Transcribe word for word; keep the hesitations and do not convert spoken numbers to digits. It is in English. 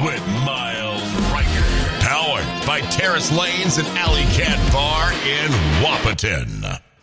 with Miles Riker. Powered by Terrace Lanes and Alley Cat Bar in Wahpeton.